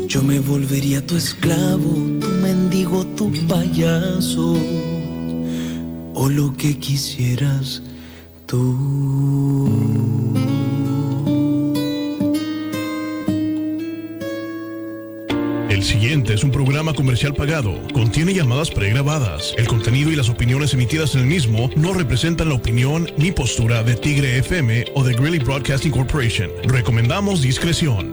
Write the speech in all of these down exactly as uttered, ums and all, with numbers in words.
Yo me volvería tu esclavo, tu mendigo, tu payaso, o lo que quisieras tú. El siguiente es un programa comercial pagado. Contiene llamadas pregrabadas. El contenido y las opiniones emitidas en el mismo no representan la opinión ni postura de Tigre F M o de Greeley Broadcasting Corporation. Recomendamos discreción.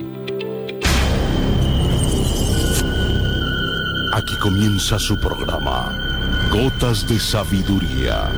Aquí comienza su programa, Gotas de Sabiduría.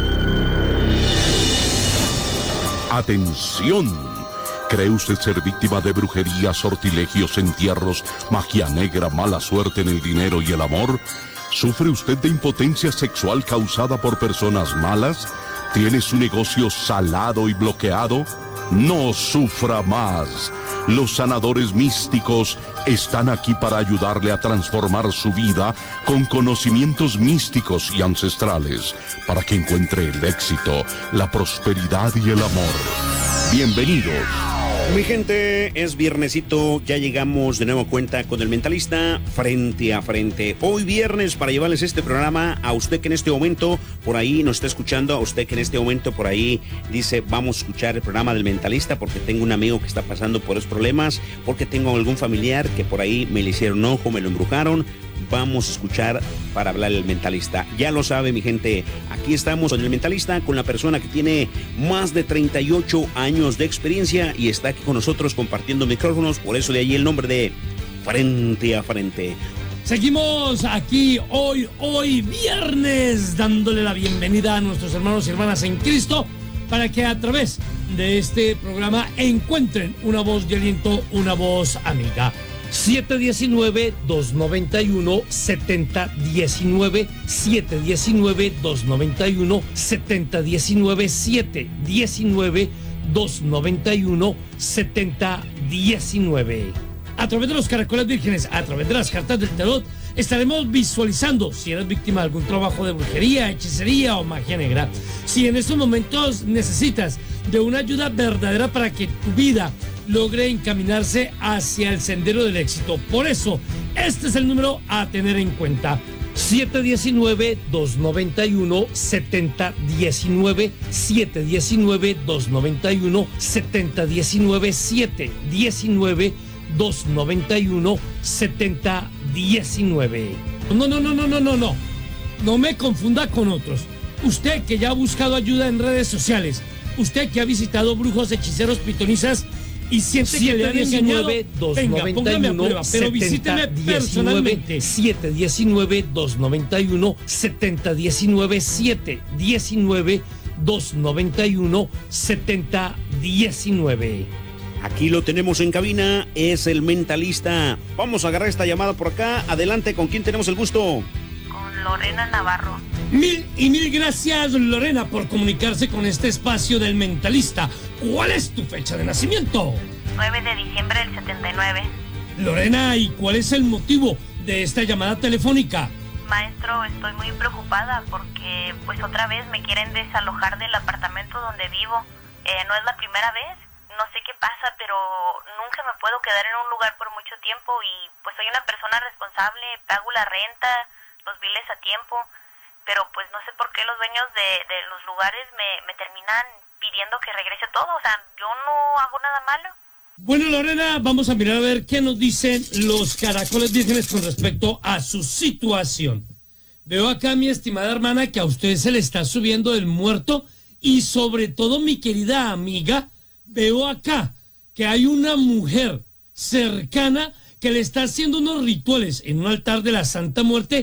¡Atención! ¿Cree usted ser víctima de brujería, sortilegios, entierros, magia negra, mala suerte en el dinero y el amor? ¿Sufre usted de impotencia sexual causada por personas malas? ¿Tiene su negocio salado y bloqueado? No sufra más. Los sanadores místicos están aquí para ayudarle a transformar su vida con conocimientos místicos y ancestrales para que encuentre el éxito, la prosperidad y el amor. Bienvenidos. Mi gente, es viernesito, ya llegamos de nuevo cuenta con el Mentalista frente a frente. Hoy viernes para llevarles este programa a usted que en este momento por ahí nos está escuchando, a usted que en este momento por ahí dice vamos a escuchar el programa del Mentalista porque tengo un amigo que está pasando por esos problemas, porque tengo algún familiar que por ahí me le hicieron ojo, me lo embrujaron. Vamos a escuchar para hablar el Mentalista. Ya lo sabe mi gente, aquí estamos en el Mentalista con la persona que tiene más de treinta y ocho años de experiencia y está aquí con nosotros compartiendo micrófonos, por eso de ahí el nombre de Frente a Frente. Seguimos aquí hoy, hoy viernes, dándole la bienvenida a nuestros hermanos y hermanas en Cristo para que a través de este programa encuentren una voz de aliento, una voz amiga. siete uno nueve, dos nueve uno, siete cero uno nueve, siete uno nueve, dos nueve uno, siete cero uno nueve, siete uno nueve, dos nueve uno, siete cero uno nueve. A través de los caracoles vírgenes, a través de las cartas del tarot, estaremos visualizando si eres víctima de algún trabajo de brujería, hechicería o magia negra. Si en estos momentos necesitas de una ayuda verdadera para que tu vida logre encaminarse hacia el sendero del éxito. Por eso, este es el número a tener en cuenta. siete uno nueve, dos nueve uno, siete cero uno nueve, siete uno nueve, dos nueve uno, siete cero uno nueve, siete uno nueve, dos nueve uno, siete cero uno nueve. No, no, no, no, no, no, no. No me confunda con otros. Usted que ya ha buscado ayuda en redes sociales, usted que ha visitado brujos, hechiceros, pitonisas y siente que le han engañado, venga, póngame a prueba, pero visíteme personalmente. siete uno nueve, dos nueve uno, siete cero uno nueve, siete uno nueve, dos nueve uno, siete cero uno nueve. Aquí lo tenemos en cabina, es el Mentalista. Vamos a agarrar esta llamada por acá. Adelante, ¿con quién tenemos el gusto? Con Lorena Navarro. Mil y mil gracias, Lorena, por comunicarse con este espacio del Mentalista. ¿Cuál es tu fecha de nacimiento? nueve de diciembre del setenta y nueve. Lorena, ¿y cuál es el motivo de esta llamada telefónica? Maestro, estoy muy preocupada porque pues otra vez me quieren desalojar del apartamento donde vivo. Eh, no es la primera vez, no sé qué pasa, pero nunca me puedo quedar en un lugar por mucho tiempo y pues soy una persona responsable, pago la renta, los biles a tiempo, pero pues no sé por qué los dueños de, de los lugares me, me terminan pidiendo que regrese todo, o sea, yo no hago nada malo. Bueno, Lorena, vamos a mirar a ver qué nos dicen los caracoles vírgenes con respecto a su situación. Veo acá, mi estimada hermana, que a usted se le está subiendo el muerto y sobre todo, mi querida amiga, veo acá que hay una mujer cercana que le está haciendo unos rituales en un altar de la Santa Muerte,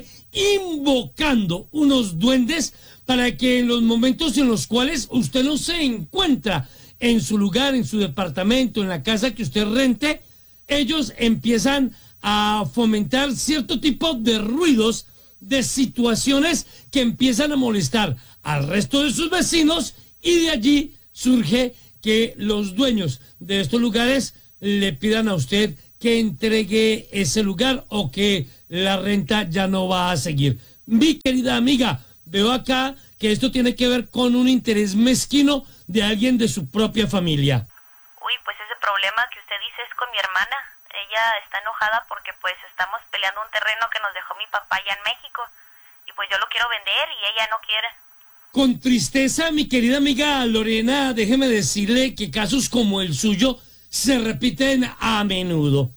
invocando unos duendes para que en los momentos en los cuales usted no se encuentra en su lugar, en su departamento, en la casa que usted rente, ellos empiezan a fomentar cierto tipo de ruidos, de situaciones que empiezan a molestar al resto de sus vecinos y de allí surge que los dueños de estos lugares le pidan a usted que entregue ese lugar o que la renta ya no va a seguir. Mi querida amiga, veo acá que esto tiene que ver con un interés mezquino de alguien de su propia familia. Uy, pues ese problema que usted dice es con mi hermana. ella está enojada porque pues estamos peleando un terreno que nos dejó mi papá allá en México y pues yo lo quiero vender y ella no quiere. Con tristeza, mi querida amiga Lorena, déjeme decirle que casos como el suyo se repiten a menudo.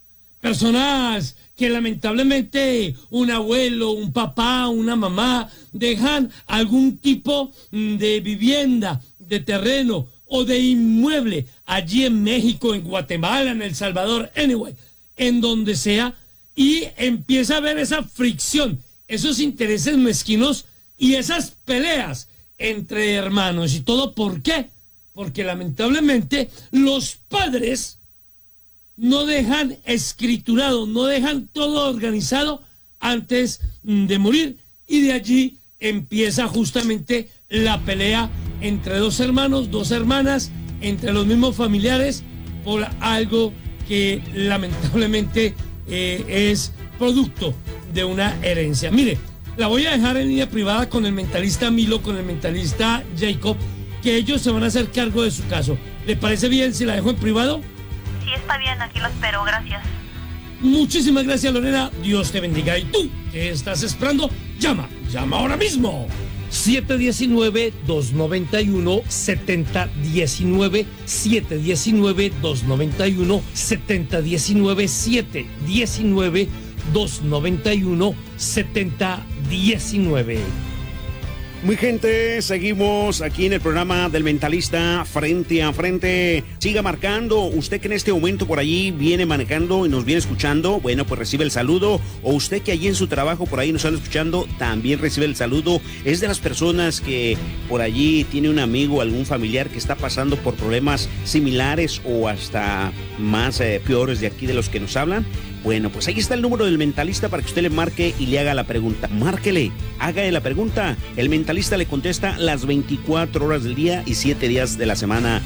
Personas que lamentablemente un abuelo, un papá, una mamá dejan algún tipo de vivienda, de terreno o de inmueble allí en México, en Guatemala, en El Salvador, anyway, en donde sea, y empieza a haber esa fricción, esos intereses mezquinos y esas peleas entre hermanos. ¿Y todo por qué? Porque lamentablemente los padres no dejan escriturado, no dejan todo organizado antes de morir, y de allí empieza justamente la pelea entre dos hermanos, dos hermanas, entre los mismos familiares, por algo que lamentablemente eh, es producto de una herencia. Mire, la voy a dejar en línea privada con el mentalista Milo, con el mentalista Jacob, que ellos se van a hacer cargo de su caso. ¿Le parece bien si la dejo en privado? Sí, está bien, aquí lo espero, gracias. Muchísimas gracias, Lorena. Dios te bendiga. ¿Y tú qué estás esperando? Llama, llama ahora mismo. siete uno nueve, dos nueve uno, siete cero uno nueve, siete uno nueve, dos nueve uno, siete cero uno nueve, siete uno nueve, dos nueve uno, siete cero uno nueve. Muy gente, seguimos aquí en el programa del Mentalista Frente a Frente. Siga marcando, usted que en este momento por allí viene manejando y nos viene escuchando, bueno, pues recibe el saludo. O usted que allí en su trabajo por ahí nos está escuchando, también recibe el saludo. Es de las personas que por allí tiene un amigo, algún familiar que está pasando por problemas similares o hasta más eh, peores de aquí de los que nos hablan. Bueno, pues ahí está el número del Mentalista para que usted le marque y le haga la pregunta. Márquele, hágale la pregunta. El Mentalista le contesta las veinticuatro horas del día y siete días de la semana.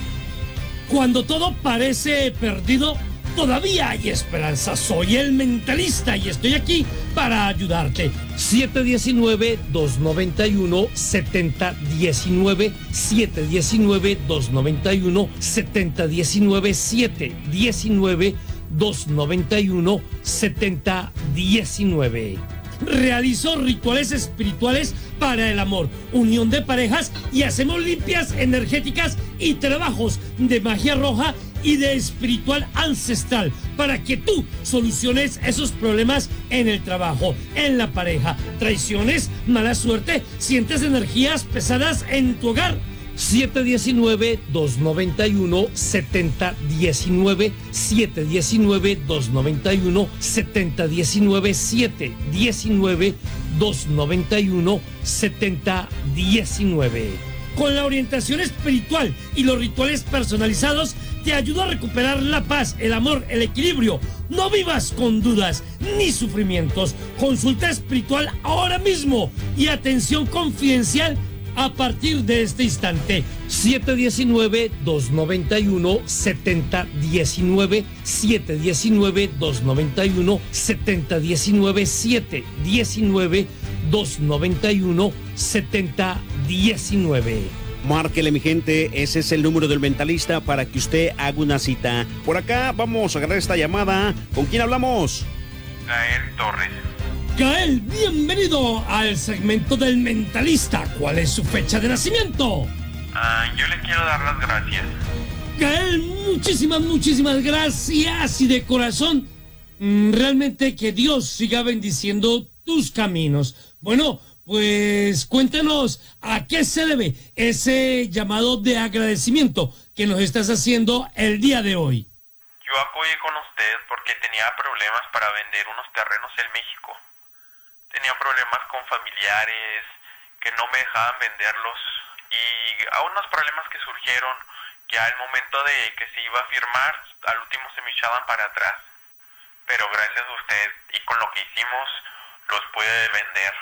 Cuando todo parece perdido, todavía hay esperanza. Soy el Mentalista y estoy aquí para ayudarte. siete uno nueve, dos nueve uno, siete cero uno nueve, siete uno nueve, dos nueve uno, siete cero uno nueve, siete uno nueve, dos nueve uno, siete cero uno nueve. Realizo rituales espirituales para el amor, unión de parejas, y hacemos limpias energéticas y trabajos de magia roja y de espiritual ancestral para que tú soluciones esos problemas en el trabajo, en la pareja, traiciones, mala suerte, sientes energías pesadas en tu hogar. siete uno nueve, dos nueve uno, siete cero uno nueve, siete uno nueve, dos nueve uno, siete cero uno nueve, siete uno nueve, dos nueve uno, siete cero uno nueve. Con la orientación espiritual y los rituales personalizados, te ayudo a recuperar la paz, el amor, el equilibrio. No vivas con dudas ni sufrimientos. Consulta espiritual ahora mismo y atención confidencial a partir de este instante. siete uno nueve, dos nueve uno, siete cero uno nueve, siete uno nueve, dos nueve uno, siete cero uno nueve, siete uno nueve, dos nueve uno, siete cero uno nueve. Márquele, mi gente, ese es el número del Mentalista para que usted haga una cita. Por acá vamos a agarrar esta llamada. ¿Con quién hablamos? Gael Torres. Gael, bienvenido al segmento del Mentalista. ¿Cuál es su fecha de nacimiento? Uh, yo le quiero dar las gracias. Gael, muchísimas, muchísimas gracias, y de corazón, realmente que Dios siga bendiciendo tus caminos. Bueno, pues cuéntanos a qué se debe ese llamado de agradecimiento que nos estás haciendo el día de hoy. Yo acudí con usted porque tenía problemas para vender unos terrenos en México. Tenía problemas con familiares que no me dejaban venderlos, y a unos problemas que surgieron que al momento de que se iba a firmar, al último se me echaban para atrás. Pero gracias a usted y con lo que hicimos, los pude vender.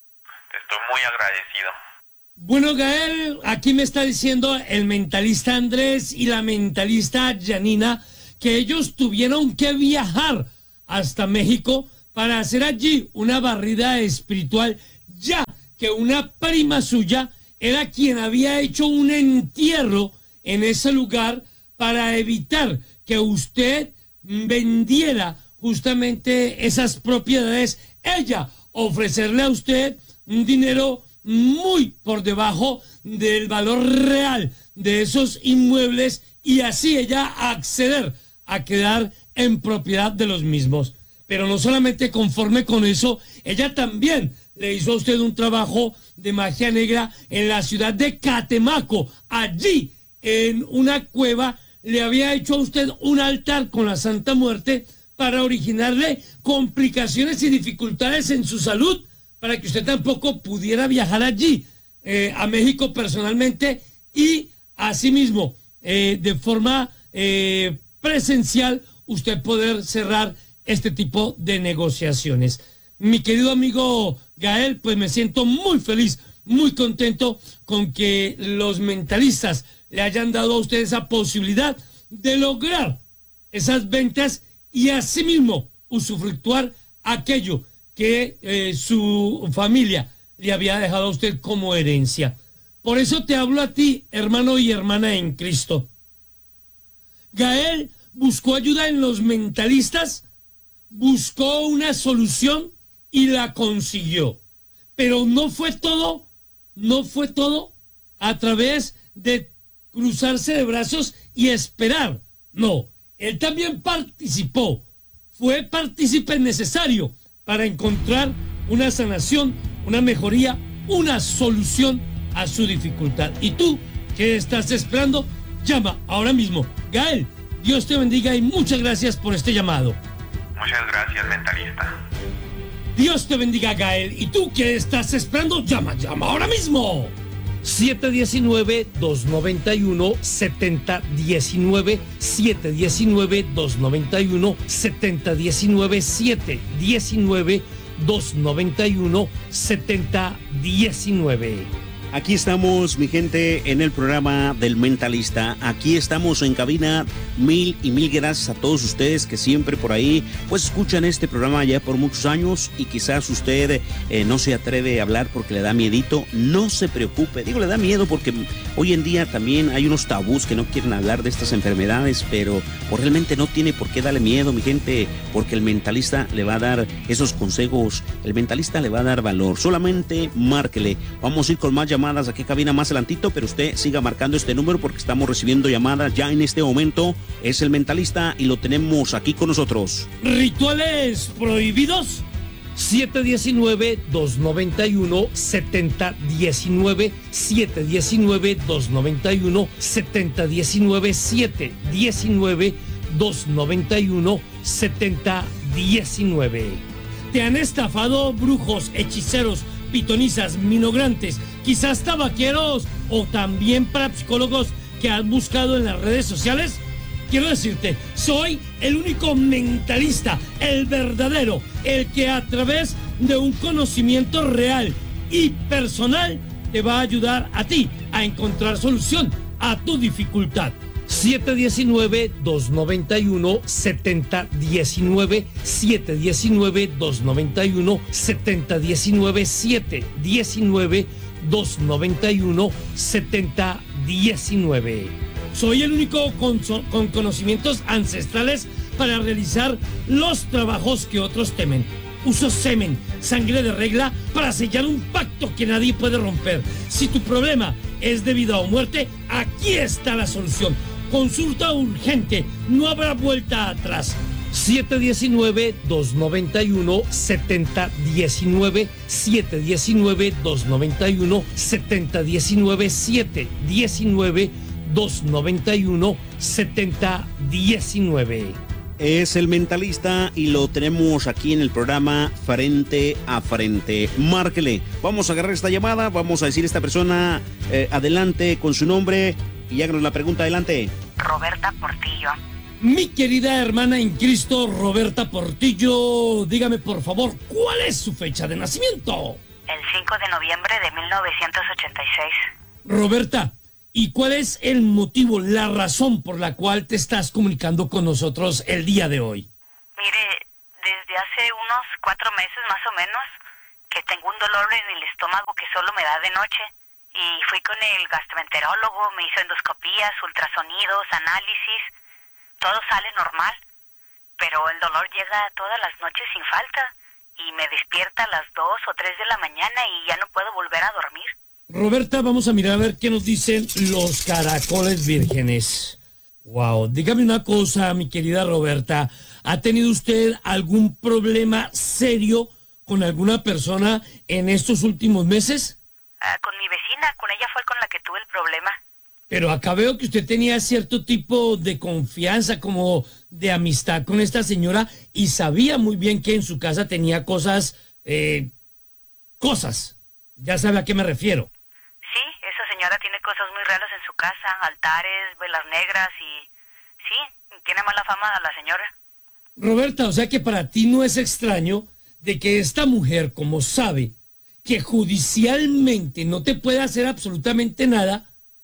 Estoy muy agradecido. Bueno, Gael, aquí me está diciendo el mentalista Andrés y la mentalista Janina que ellos tuvieron que viajar hasta México para hacer allí una barrida espiritual, ya que una prima suya era quien había hecho un entierro en ese lugar para evitar que usted vendiera justamente esas propiedades, ella ofrecerle a usted un dinero muy por debajo del valor real de esos inmuebles y así ella acceder a quedar en propiedad de los mismos. Pero no solamente conforme con eso, ella también le hizo a usted un trabajo de magia negra en la ciudad de Catemaco. Allí, en una cueva, le había hecho a usted un altar con la Santa Muerte para originarle complicaciones y dificultades en su salud, para que usted tampoco pudiera viajar allí, eh, a México personalmente, y asimismo, eh, de forma eh, presencial, usted poder cerrar este tipo de negociaciones. Mi querido amigo Gael, pues me siento muy feliz, muy contento con que los mentalistas le hayan dado a usted esa posibilidad de lograr esas ventas y asimismo usufructuar aquello que eh, su familia le había dejado a usted como herencia. Por eso te hablo a ti, hermano y hermana en Cristo. Gael buscó ayuda en los mentalistas, buscó una solución y la consiguió. Pero no fue todo, no fue todo a través de cruzarse de brazos y esperar. No, él también participó, fue partícipe necesario para encontrar una sanación, una mejoría, una solución a su dificultad. ¿Y tú qué estás esperando? Llama ahora mismo. Gael, Dios te bendiga y muchas gracias por este llamado. Muchas gracias, mentalista. Dios te bendiga, Gael. ¿Y tú qué estás esperando? Llama, llama ahora mismo. siete uno nueve, dos nueve uno, siete cero uno nueve, siete uno nueve, dos nueve uno, siete cero uno nueve, siete uno nueve, dos nueve uno, siete cero uno nueve. Aquí estamos, mi gente, en el programa del Mentalista. Aquí estamos en cabina. Mil y mil gracias a todos ustedes que siempre por ahí pues escuchan este programa ya por muchos años y quizás usted eh, no se atreve a hablar porque le da miedito. No se preocupe, digo le da miedo porque hoy en día también hay unos tabús que no quieren hablar de estas enfermedades, pero pues, realmente no tiene por qué darle miedo, mi gente, porque el Mentalista le va a dar esos consejos, el Mentalista le va a dar valor. Solamente márquele. Vamos a ir con más llamadas llamadas aquí cabina más adelantito, pero usted siga marcando este número porque estamos recibiendo llamadas ya en este momento. Es el Mentalista y lo tenemos aquí con nosotros. ¿Rituales prohibidos? siete uno nueve, dos nueve uno, siete cero uno nueve, siete uno nueve, dos nueve uno, siete cero uno nueve, siete uno nueve, dos nueve uno, siete cero uno nueve. ¿Te han estafado brujos, hechiceros, pitonizas, minograntes, quizás tabaqueros o también parapsicólogos que has buscado en las redes sociales? Quiero decirte, soy el único mentalista, el verdadero, el que a través de un conocimiento real y personal te va a ayudar a ti a encontrar solución a tu dificultad. siete uno nueve, dos nueve uno, siete cero uno nueve, siete uno nueve, dos nueve uno, siete cero uno nueve, siete uno nueve, dos nueve uno, siete cero uno nueve. Soy el único con, con conocimientos ancestrales para realizar los trabajos que otros temen. Uso semen, sangre de regla para sellar un pacto que nadie puede romper. Si tu problema es de vida o muerte, aquí está la solución. Consulta urgente, no habrá vuelta atrás. siete uno nueve, dos nueve uno, siete cero uno nueve, siete uno nueve, dos nueve uno, siete cero uno nueve, siete uno nueve, dos nueve uno, siete cero uno nueve. Es el Mentalista y lo tenemos aquí en el programa Frente a Frente. Márquele. Vamos a agarrar esta llamada, vamos a decir a esta persona eh, adelante con su nombre y háganos la pregunta. Adelante. Roberta Portillo. Mi querida hermana en Cristo, Roberta Portillo, dígame por favor, ¿cuál es su fecha de nacimiento? El cinco de noviembre de mil novecientos ochenta y seis. Roberta, ¿y cuál es el motivo, la razón por la cual te estás comunicando con nosotros el día de hoy? Mire, desde hace unos cuatro meses más o menos que tengo un dolor en el estómago que solo me da de noche y fui con el gastroenterólogo, me hizo endoscopías, ultrasonidos, análisis, todo sale normal, pero el dolor llega todas las noches sin falta y me despierta a las dos o tres de la mañana y ya no puedo volver a dormir. Roberta, vamos a mirar a ver qué nos dicen los caracoles vírgenes. Wow, dígame una cosa, mi querida Roberta. ¿Ha tenido usted algún problema serio con alguna persona en estos últimos meses? Uh, con mi vecina, con ella fue con la que tuve el problema. Pero acá veo que usted tenía cierto tipo de confianza, como de amistad con esta señora, y sabía muy bien que en su casa tenía cosas, eh, cosas. Ya sabe a qué me refiero. Sí, esa señora tiene cosas muy raras en su casa, altares, velas negras y... sí, tiene mala fama a la señora. Roberta, o sea que para ti no es extraño de que esta mujer, como sabe que judicialmente no te puede hacer absolutamente nada,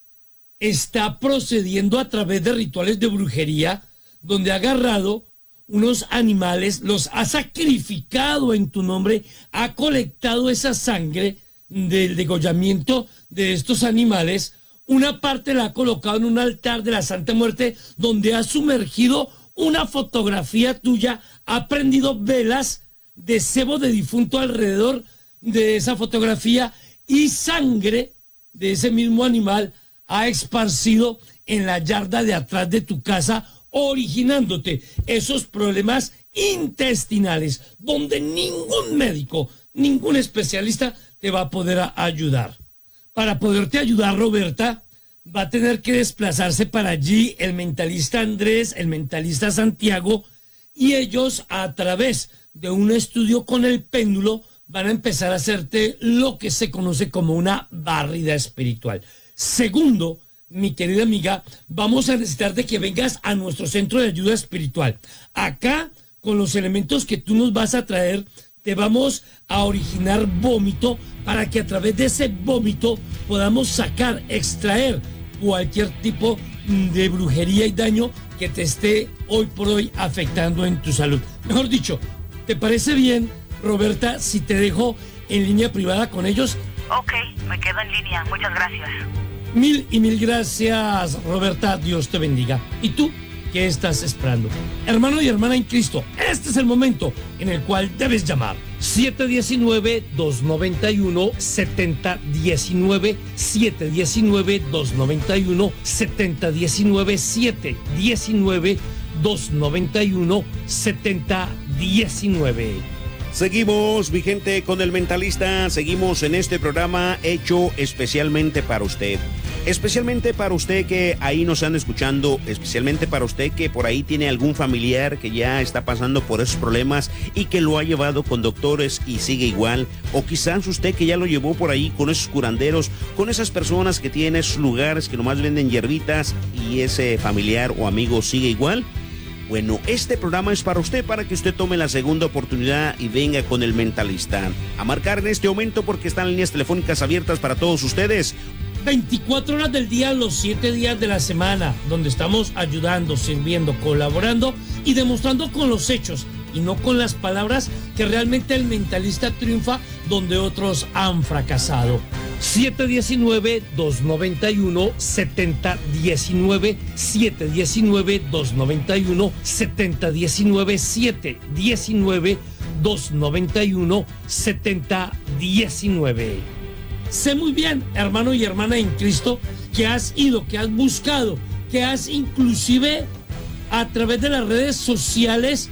está procediendo a través de rituales de brujería, donde ha agarrado unos animales, los ha sacrificado en tu nombre, ha colectado esa sangre del degollamiento de estos animales, una parte la ha colocado en un altar de la Santa Muerte, donde ha sumergido una fotografía tuya, ha prendido velas de cebo de difunto alrededor de esa fotografía y sangre de ese mismo animal ha esparcido en la yarda de atrás de tu casa, originándote esos problemas intestinales, donde ningún médico, ningún especialista te va a poder a ayudar. Para poderte ayudar, Roberta, va a tener que desplazarse para allí el mentalista Andrés, el mentalista Santiago, y ellos, a través de un estudio con el péndulo, van a empezar a hacerte lo que se conoce como una barrida espiritual. Segundo, mi querida amiga, vamos a necesitar de que vengas a nuestro centro de ayuda espiritual. Acá, con los elementos que tú nos vas a traer, te vamos a originar vómito para que a través de ese vómito podamos sacar, extraer cualquier tipo de brujería y daño que te esté hoy por hoy afectando en tu salud. Mejor dicho, ¿te parece bien, Roberta, si te dejo en línea privada con ellos? Ok, me quedo en línea. Muchas gracias. Mil y mil gracias, Roberta. Dios te bendiga. ¿Y tú qué estás esperando? Hermano y hermana en Cristo, este es el momento en el cual debes llamar. siete uno nueve, dos nueve uno, siete cero uno nueve, siete uno nueve, dos nueve uno, siete cero uno nueve, siete uno nueve, dos nueve uno, siete cero uno nueve. Seguimos, mi gente, con el mentalista. Seguimos en este programa hecho especialmente para usted. Especialmente para usted que ahí nos anda escuchando, especialmente para usted que por ahí tiene algún familiar que ya está pasando por esos problemas y que lo ha llevado con doctores y sigue igual. O quizás usted que ya lo llevó por ahí con esos curanderos, con esas personas que tienen esos lugares que nomás venden hierbitas y ese familiar o amigo sigue igual. Bueno, este programa es para usted, para que usted tome la segunda oportunidad y venga con el mentalista. A marcar en este momento porque están líneas telefónicas abiertas para todos ustedes. veinticuatro horas del día, los siete días de la semana, donde estamos ayudando, sirviendo, colaborando y demostrando con los hechos y no con las palabras que realmente el mentalista triunfa donde otros han fracasado. siete uno nueve, dos nueve uno, siete cero uno nueve, siete uno nueve, dos nueve uno, siete cero uno nueve, siete uno nueve, dos nueve uno, siete cero uno nueve. Sé muy bien, hermano y hermana en Cristo, que has ido, que has buscado, que has inclusive a través de las redes sociales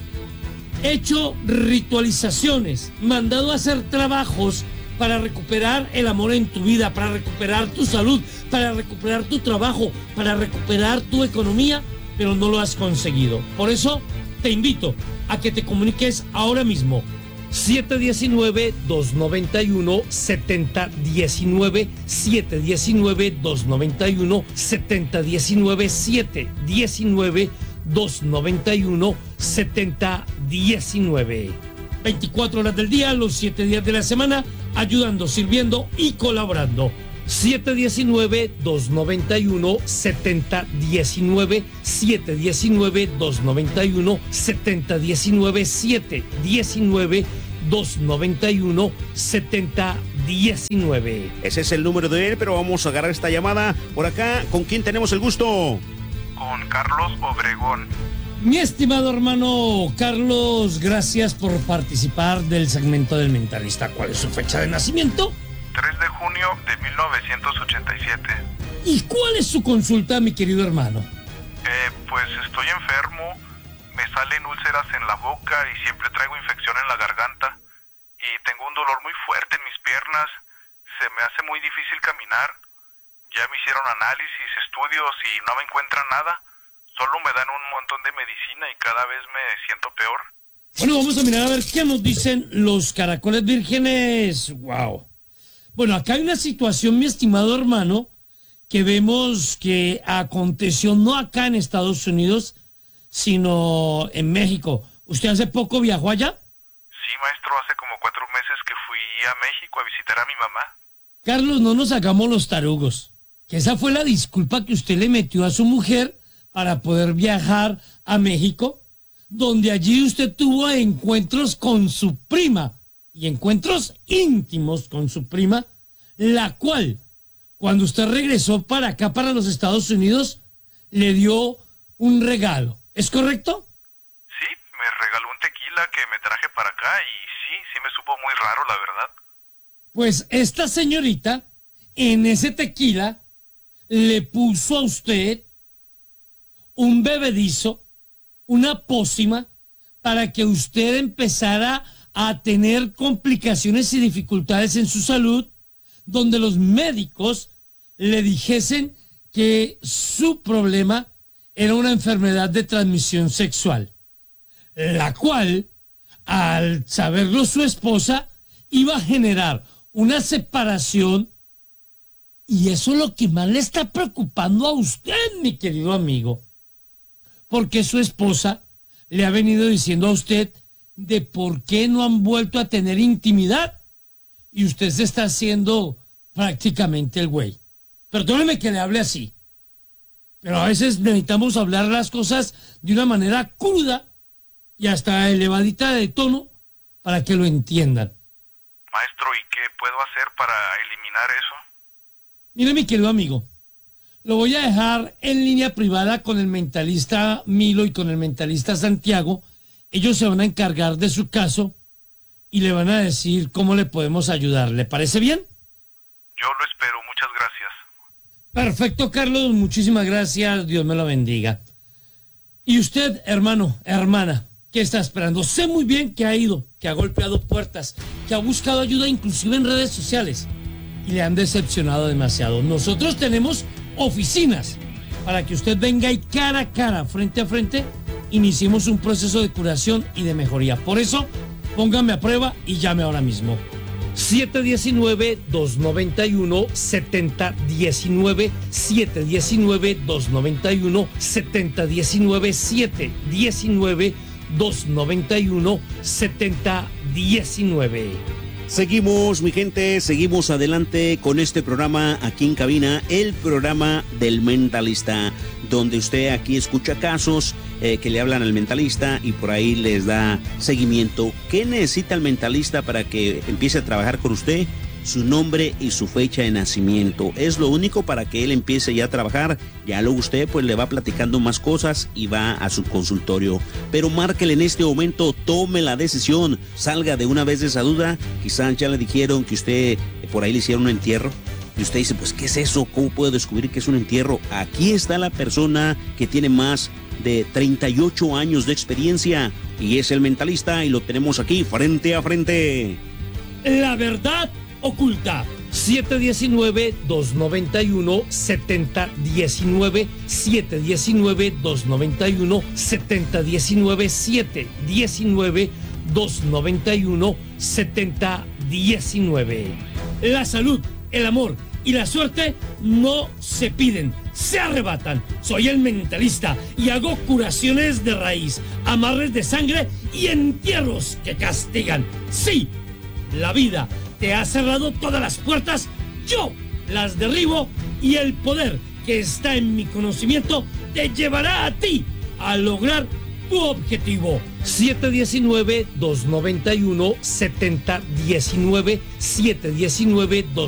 hecho ritualizaciones, mandado a hacer trabajos para recuperar el amor en tu vida, para recuperar tu salud, para recuperar tu trabajo, para recuperar tu economía, pero no lo has conseguido. Por eso te invito a que te comuniques ahora mismo. siete uno nueve, dos nueve uno, siete cero uno nueve, siete uno nueve, dos nueve uno, siete cero uno nueve, siete uno nueve, dos nueve uno, siete cero uno nueve. veinticuatro horas del día, los siete días de la semana, ayudando, sirviendo y colaborando. siete uno nueve, dos nueve uno, siete cero uno nueve, siete uno nueve, dos nueve uno, siete cero uno nueve, siete uno nueve, dos nueve uno, siete cero uno nueve. Ese es el número de él, pero vamos a agarrar esta llamada por acá. ¿Con quién tenemos el gusto? Con Carlos Obregón. Mi estimado hermano Carlos, gracias por participar del segmento del Mentalista. ¿Cuál es su fecha de nacimiento? tres de junio de mil novecientos ochenta y siete. ¿Y cuál es su consulta, mi querido hermano? Eh, pues estoy enfermo, me salen úlceras en la boca y siempre traigo infección en la garganta. Y tengo un dolor muy fuerte en mis piernas, se me hace muy difícil caminar. Ya me hicieron análisis, estudios y no me encuentran nada. Solo me dan un montón de medicina y cada vez me siento peor. Bueno, vamos a mirar a ver qué nos dicen los caracoles vírgenes. Wow. Bueno, acá hay una situación, mi estimado hermano, que vemos que aconteció no acá en Estados Unidos, sino en México. ¿Usted hace poco viajó allá? Sí, maestro, hace como cuatro meses que fui a México a visitar a mi mamá. Carlos, no nos hagamos los tarugos. Que esa fue la disculpa que usted le metió a su mujer para poder viajar a México, donde allí usted tuvo encuentros con su prima y encuentros íntimos con su prima, la cual, cuando usted regresó para acá, para los Estados Unidos, le dio un regalo. ¿Es correcto? Sí, me regaló un tequila que me traje para acá y sí, sí me supo muy raro, la verdad. Pues esta señorita, en ese tequila, le puso a usted un bebedizo, una pócima, para que usted empezara a tener complicaciones y dificultades en su salud, donde los médicos le dijesen que su problema era una enfermedad de transmisión sexual, la cual, al saberlo su esposa, iba a generar una separación, y eso es lo que más le está preocupando a usted, mi querido amigo, porque su esposa le ha venido diciendo a usted de por qué no han vuelto a tener intimidad, y usted se está haciendo prácticamente el güey. Perdóneme que le hable así, pero a veces necesitamos hablar las cosas de una manera cruda y hasta elevadita de tono para que lo entiendan. Maestro, ¿y qué puedo hacer para eliminar eso? Mire, mi querido amigo, lo voy a dejar en línea privada con el mentalista Milo y con el mentalista Santiago. Ellos se van a encargar de su caso y le van a decir cómo le podemos ayudar. ¿Le parece bien? Yo lo espero, muchas gracias. Perfecto, Carlos, muchísimas gracias, Dios me lo bendiga. Y usted, hermano, hermana, ¿qué está esperando? Sé muy bien que ha ido, que ha golpeado puertas, que ha buscado ayuda inclusive en redes sociales y le han decepcionado demasiado. Nosotros tenemos oficinas para que usted venga y cara a cara, frente a frente, iniciemos un proceso de curación y de mejoría. Por eso, póngame a prueba y llame ahora mismo. siete uno nueve, dos nueve uno, siete cero uno nueve, siete uno nueve, dos nueve uno, siete cero uno nueve, siete uno nueve, dos nueve uno, siete cero uno nueve. Seguimos, mi gente, seguimos adelante con este programa aquí en cabina, el programa del Mentalista, donde usted aquí escucha casos eh, que le hablan al mentalista y por ahí les da seguimiento. ¿Qué necesita el mentalista para que empiece a trabajar con usted? Su nombre y su fecha de nacimiento. Es lo único para que él empiece ya a trabajar. Ya luego usted pues le va platicando más cosas y va a su consultorio. Pero márquele en este momento, tome la decisión, salga de una vez de esa duda. Quizás ya le dijeron que usted por ahí le hicieron un entierro. Y usted dice, pues, ¿qué es eso? ¿Cómo puedo descubrir que es un entierro? Aquí está la persona que tiene más de treinta y ocho años de experiencia y es el mentalista y lo tenemos aquí frente a frente. La verdad oculta. siete uno nueve, dos nueve uno, siete cero uno nueve, siete uno nueve, dos nueve uno, siete cero uno nueve, siete uno nueve, dos nueve uno, siete cero uno nueve. La salud, el amor y la suerte no se piden, se arrebatan. Soy el mentalista y hago curaciones de raíz, amarres de sangre y entierros que castigan. Sí, la vida te ha cerrado todas las puertas, yo las derribo y el poder que está en mi conocimiento te llevará a ti a lograr tu objetivo. siete uno nueve, dos nueve uno, siete cero uno nueve, siete uno nueve, dos